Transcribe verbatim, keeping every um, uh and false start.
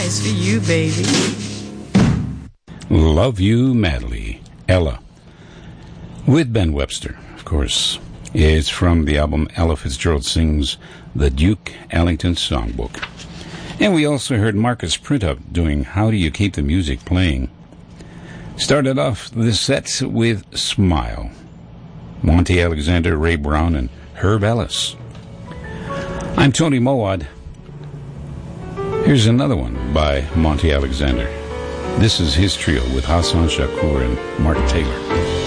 is for you, baby. Love You Madly, Ella. With Ben Webster, of course. It's from the album Ella Fitzgerald Sings the Duke Ellington Songbook. And we also heard Marcus Printup doing How Do You Keep the Music Playing. Started off the set with Smile. Monty Alexander, Ray Brown, and Herb Ellis. I'm Tony Mowad. Here's another one by Monty Alexander. This is his trio with Hassan Shakur and Mark Taylor.